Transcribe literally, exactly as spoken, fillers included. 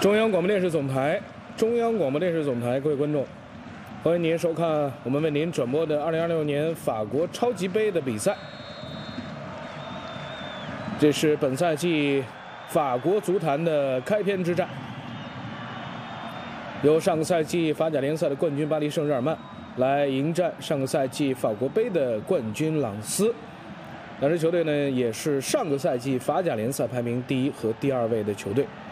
中央广播电视总台，中央广播电视总台，各位观众，欢迎您收看我们为您转播的二零二六年法国超级杯的比赛。这是本赛季法国足坛的开篇之战，由上个赛季法甲联赛的冠军巴黎圣日耳曼来迎战上个赛季法国杯的冠军朗斯。两支球队呢，也是上个赛季法甲联赛排名第一和第二位的球队。